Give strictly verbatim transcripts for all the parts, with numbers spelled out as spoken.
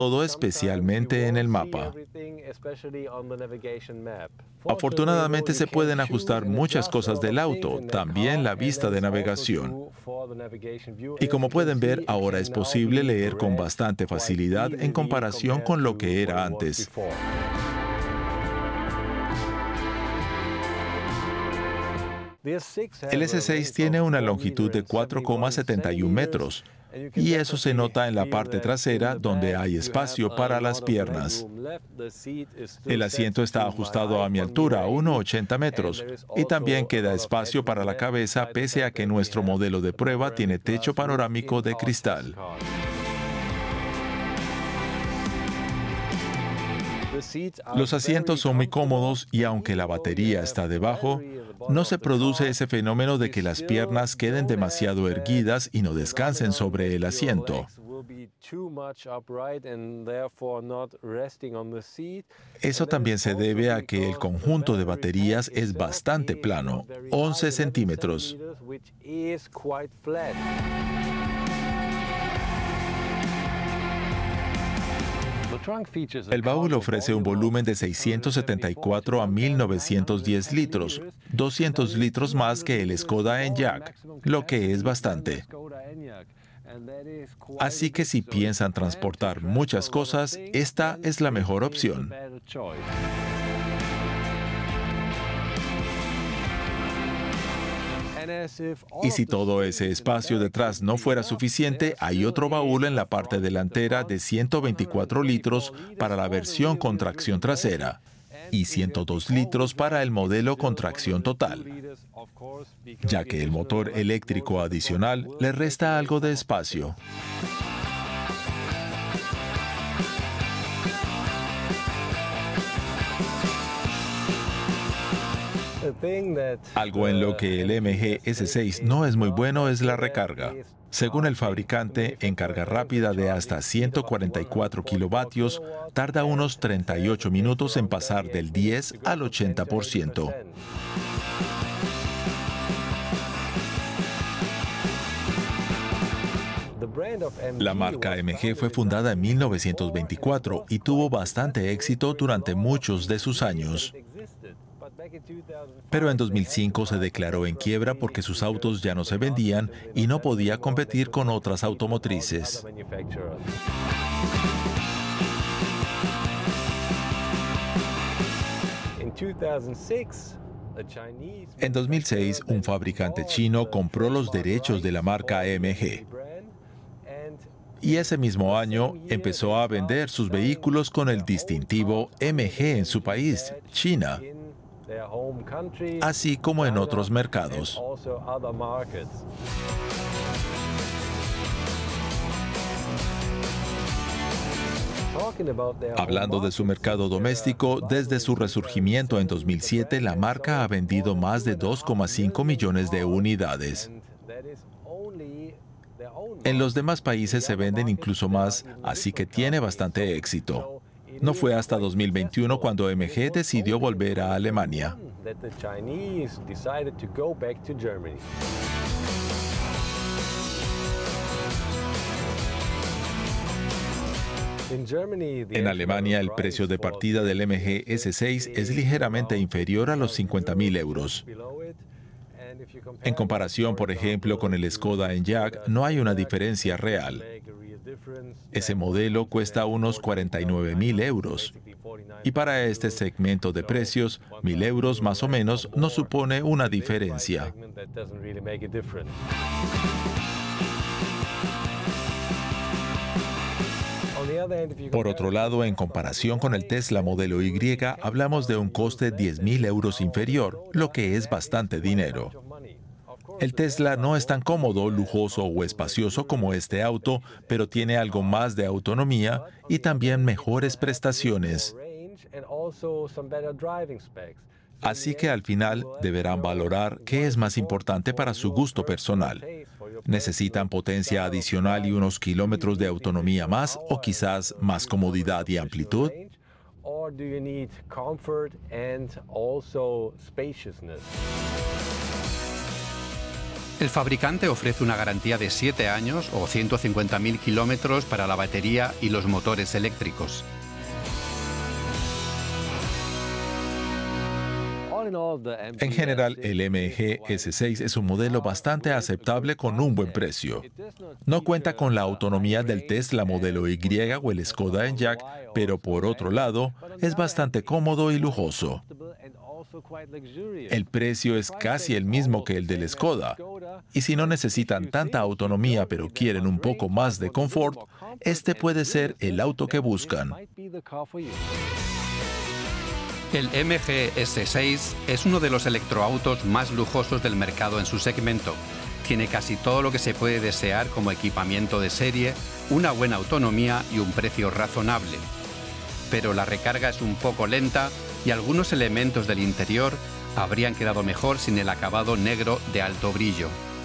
todo, especialmente en el mapa. Afortunadamente se pueden ajustar muchas cosas del auto, también la vista de navegación. Y como pueden ver, ahora es posible leer con bastante facilidad en comparación con lo que era antes. El ese seis tiene una longitud de cuatro coma setenta y un metros, y eso se nota en la parte trasera, donde hay espacio para las piernas. El asiento está ajustado a mi altura, uno coma ochenta metros, y también queda espacio para la cabeza, pese a que nuestro modelo de prueba tiene techo panorámico de cristal. Los asientos son muy cómodos y aunque la batería está debajo, no se produce ese fenómeno de que las piernas queden demasiado erguidas y no descansen sobre el asiento. Eso también se debe a que el conjunto de baterías es bastante plano, once centímetros. El baúl ofrece un volumen de seiscientos setenta y cuatro a mil novecientos diez litros, doscientos litros más que el Skoda Enyaq, lo que es bastante. Así que si piensan transportar muchas cosas, esta es la mejor opción. Y si todo ese espacio detrás no fuera suficiente, hay otro baúl en la parte delantera de ciento veinticuatro litros para la versión con tracción trasera y ciento dos litros para el modelo con tracción total, ya que el motor eléctrico adicional le resta algo de espacio. Algo en lo que el M G ese seis no es muy bueno es la recarga. Según el fabricante, en carga rápida de hasta ciento cuarenta y cuatro kilovatios, tarda unos treinta y ocho minutos en pasar del diez al ochenta por ciento. La marca M G fue fundada en mil novecientos veinticuatro y tuvo bastante éxito durante muchos de sus años. Pero en dos mil cinco se declaró en quiebra porque sus autos ya no se vendían y no podía competir con otras automotrices. En dos mil seis, un fabricante chino compró los derechos de la marca M G. Y ese mismo año empezó a vender sus vehículos con el distintivo M G en su país, China, así como en otros mercados. Hablando de su mercado doméstico, desde su resurgimiento en dos mil siete, la marca ha vendido más de dos coma cinco millones de unidades. En los demás países se venden incluso más, así que tiene bastante éxito. No fue hasta dos mil veintiuno cuando M G decidió volver a Alemania. En Alemania, el precio de partida del M G ese seis es ligeramente inferior a los cincuenta mil euros. En comparación, por ejemplo, con el Skoda Enyaq, no hay una diferencia real. Ese modelo cuesta unos cuarenta y nueve mil euros. Y para este segmento de precios, mil euros más o menos no supone una diferencia. Por otro lado, en comparación con el Tesla Modelo Y, hablamos de un coste diez mil euros inferior, lo que es bastante dinero. El Tesla no es tan cómodo, lujoso o espacioso como este auto, pero tiene algo más de autonomía y también mejores prestaciones. Así que al final deberán valorar qué es más importante para su gusto personal. ¿Necesitan potencia adicional y unos kilómetros de autonomía más o quizás más comodidad y amplitud? El fabricante ofrece una garantía de siete años o ciento cincuenta mil kilómetros para la batería y los motores eléctricos. En general, el M G S seis es un modelo bastante aceptable con un buen precio. No cuenta con la autonomía del Tesla Modelo Y o el Skoda Enyaq, pero por otro lado, es bastante cómodo y lujoso. El precio es casi el mismo que el del Skoda, y si no necesitan tanta autonomía pero quieren un poco más de confort, este puede ser el auto que buscan. El M G S seis es uno de los electroautos más lujosos del mercado en su segmento. Tiene casi todo lo que se puede desear como equipamiento de serie, una buena autonomía y un precio razonable. Pero la recarga es un poco lenta y algunos elementos del interior habrían quedado mejor sin el acabado negro de alto brillo.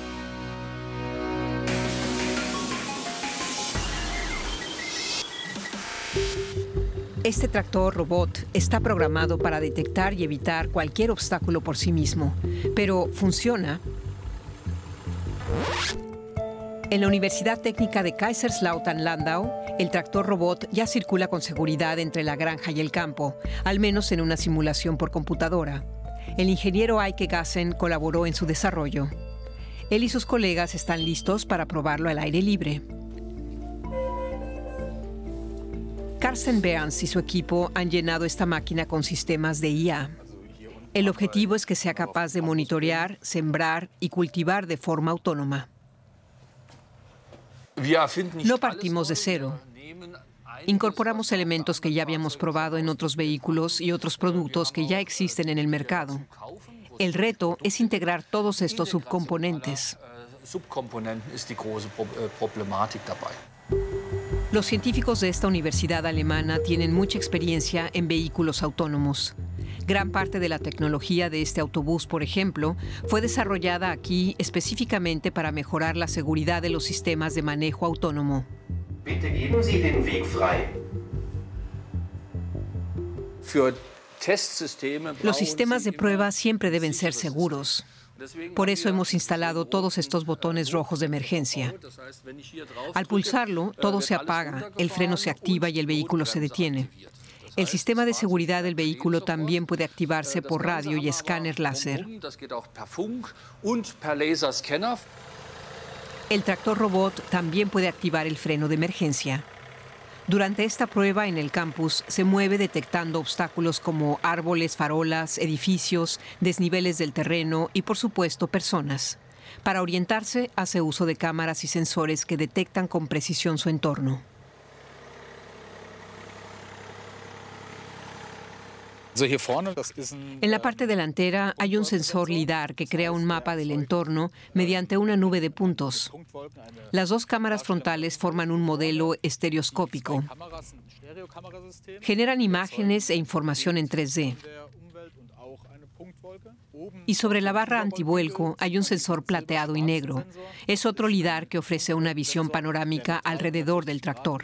Este tractor robot está programado para detectar y evitar cualquier obstáculo por sí mismo, pero funciona. En la Universidad Técnica de Kaiserslautern-Landau, el tractor robot ya circula con seguridad entre la granja y el campo, al menos en una simulación por computadora. El ingeniero Eike Gassen colaboró en su desarrollo. Él y sus colegas están listos para probarlo al aire libre. Carsten Behrens y su equipo han llenado esta máquina con sistemas de I A. El objetivo es que sea capaz de monitorear, sembrar y cultivar de forma autónoma. No partimos de cero. Incorporamos elementos que ya habíamos probado en otros vehículos y otros productos que ya existen en el mercado. El reto es integrar todos estos subcomponentes. Los científicos de esta universidad alemana tienen mucha experiencia en vehículos autónomos. Gran parte de la tecnología de este autobús, por ejemplo, fue desarrollada aquí específicamente para mejorar la seguridad de los sistemas de manejo autónomo. Bitte geben Sie den Weg frei. Los sistemas de prueba siempre deben ser seguros. Por eso hemos instalado todos estos botones rojos de emergencia. Al pulsarlo, todo se apaga, el freno se activa y el vehículo se detiene. El sistema de seguridad del vehículo también puede activarse por radio y escáner láser. El tractor robot también puede activar el freno de emergencia. Durante esta prueba en el campus se mueve detectando obstáculos como árboles, farolas, edificios, desniveles del terreno y, por supuesto, personas. Para orientarse, hace uso de cámaras y sensores que detectan con precisión su entorno. En la parte delantera hay un sensor LIDAR que crea un mapa del entorno mediante una nube de puntos. Las dos cámaras frontales forman un modelo estereoscópico. Generan imágenes e información en tres D. Y sobre la barra antivuelco hay un sensor plateado y negro. Es otro LIDAR que ofrece una visión panorámica alrededor del tractor.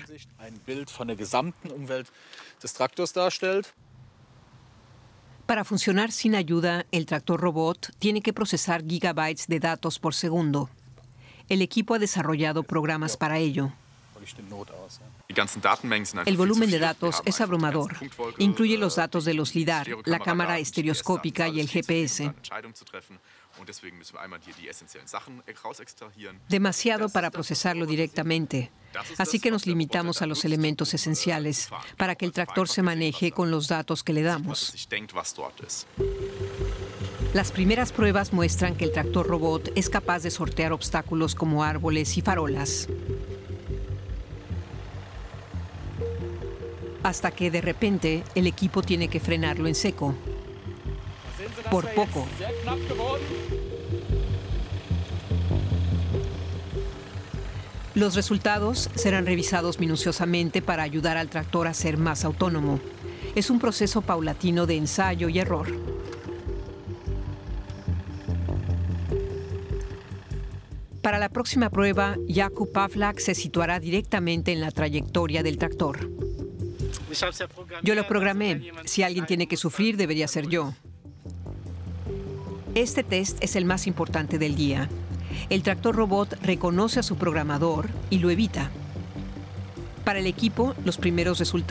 Para funcionar sin ayuda, el tractor robot tiene que procesar gigabytes de datos por segundo. El equipo ha desarrollado programas para ello. El volumen de datos es abrumador. Incluye los datos de los LIDAR, la cámara estereoscópica y el G P S. Demasiado para procesarlo directamente. Así que nos limitamos a los elementos esenciales para que el tractor se maneje con los datos que le damos. Las primeras pruebas muestran que el tractor robot es capaz de sortear obstáculos como árboles y farolas. Hasta que, de repente, el equipo tiene que frenarlo en seco. Por poco. Los resultados serán revisados minuciosamente para ayudar al tractor a ser más autónomo. Es un proceso paulatino de ensayo y error. Para la próxima prueba, Jakub Pawlak se situará directamente en la trayectoria del tractor. Yo lo programé. Si alguien tiene que sufrir, debería ser yo. Este test es el más importante del día. El tractor robot reconoce a su programador y lo evita. Para el equipo, los primeros resultados